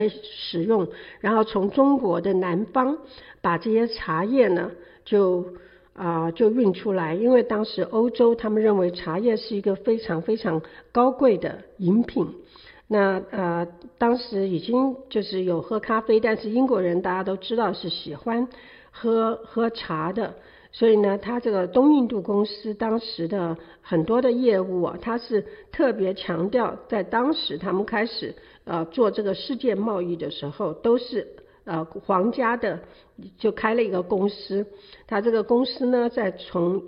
使用，然后从中国的南方把这些茶叶呢就运出来，因为当时欧洲他们认为茶叶是一个非常非常高贵的饮品。那当时已经就是有喝咖啡，但是英国人大家都知道是喜欢喝茶的，所以呢，他这个东印度公司当时的很多的业务他是特别强调，在当时他们开始做这个世界贸易的时候，都是皇家的就开了一个公司。他这个公司呢，在从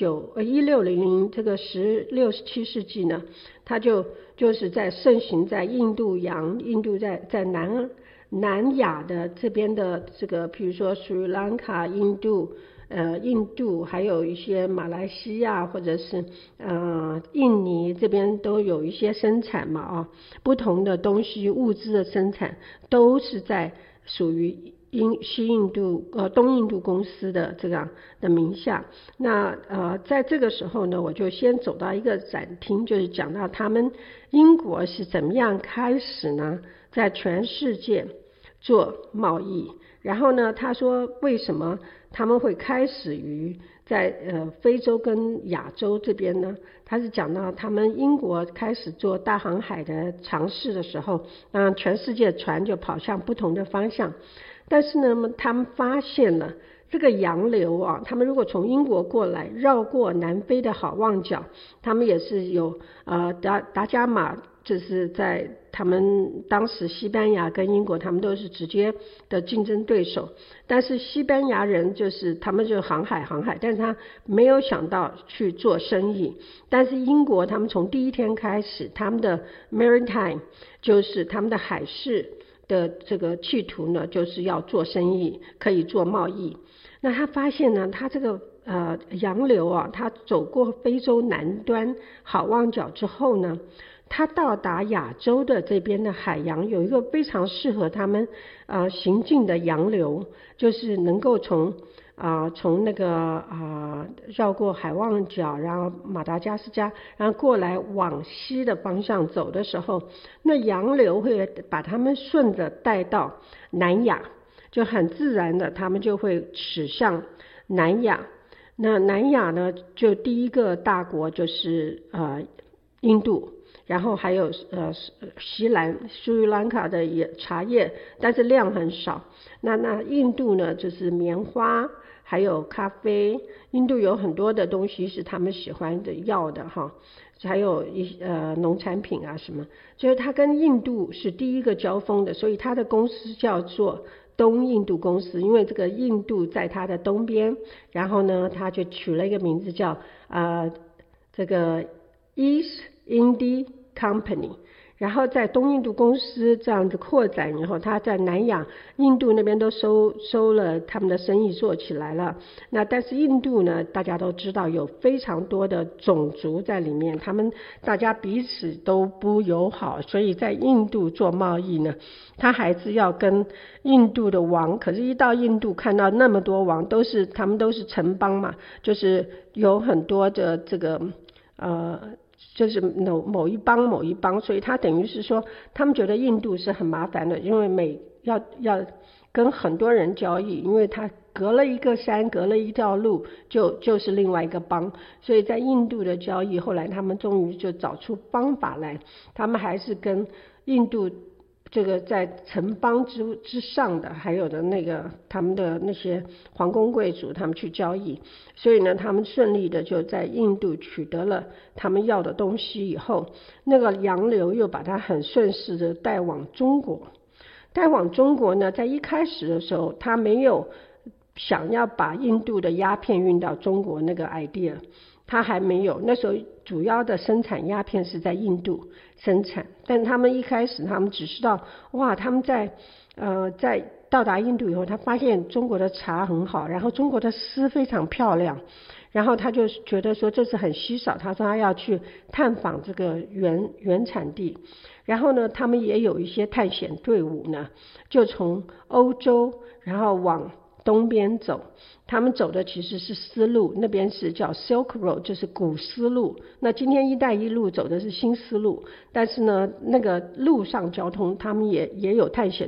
1600这个16、17世纪呢，他就是在盛行在印度在南亚的这边的这个，比如说斯里兰卡、印度还有一些马来西亚或者是印尼这边都有一些生产嘛不同的东西物资的生产都是在属于东印度公司的这样的名下。那在这个时候呢，我就先走到一个展厅，就是讲到他们英国是怎么样开始呢，在全世界做贸易。然后呢，他说为什么他们会开始于在非洲跟亚洲这边呢？他是讲到他们英国开始做大航海的尝试的时候，全世界船就跑向不同的方向。但是呢，他们发现了这个洋流他们如果从英国过来，绕过南非的好望角，他们也是有达伽马，就是在他们当时西班牙跟英国他们都是直接的竞争对手。但是西班牙人就是他们就航海，但是他没有想到去做生意。但是英国他们从第一天开始，他们的 maritime 就是他们的海事的这个企图呢，就是要做生意，可以做贸易。那他发现呢，他这个洋流他走过非洲南端好望角之后呢，他到达亚洲的这边的海洋，有一个非常适合他们行进的洋流，就是能够从那个绕过海望角，然后马达加斯加，然后过来往西的方向走的时候，那洋流会把他们顺着带到南亚，就很自然的他们就会驶向南亚。那南亚呢，就第一个大国就是印度，然后还有斯里兰卡的茶叶，但是量很少。那印度呢，就是棉花还有咖啡。印度有很多的东西是他们喜欢的要的还有农产品什么，就是他跟印度是第一个交锋的，所以他的公司叫做东印度公司，因为这个印度在它的东边，然后呢他就取了一个名字叫这个 East India Company。然后在东印度公司这样子扩展以后，他在南亚印度那边都收了他们的生意做起来了。那但是印度呢，大家都知道有非常多的种族在里面，他们大家彼此都不友好，所以在印度做贸易呢，他还是要跟印度的王，可是一到印度看到那么多王，他们都是城邦嘛，就是有很多的这个就是某一邦，所以他等于是说他们觉得印度是很麻烦的，因为要跟很多人交易，因为他隔了一个山，隔了一条路就是另外一个邦，所以在印度的交易后来他们终于就找出方法来，他们还是跟印度这个在城邦之上的，还有的那个他们的那些皇宫贵族他们去交易，所以呢他们顺利的就在印度取得了他们要的东西以后，那个洋流又把它很顺势的带往中国呢，在一开始的时候他没有想要把印度的鸦片运到中国那个 idea， 他还没有，那时候主要的生产鸦片是在印度生产，但他们一开始他们只知道他们在到达印度以后，他发现中国的茶很好，然后中国的丝非常漂亮，然后他就觉得说这是很稀少，他说他要去探访这个原产地。然后呢，他们也有一些探险队伍呢，就从欧洲然后往东边走，他们走的其实是丝路，那边是叫 Silk Road， 就是古丝路。那今天一带一路走的是新丝路，但是呢，那个路上交通他们也有探险